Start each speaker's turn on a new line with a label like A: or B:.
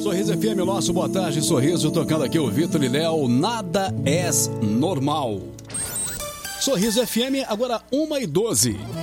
A: Sorriso FM, nosso boa tarde, Sorriso, tocando aqui o Vitor e Léo, nada é normal. Sorriso FM, agora 1h12.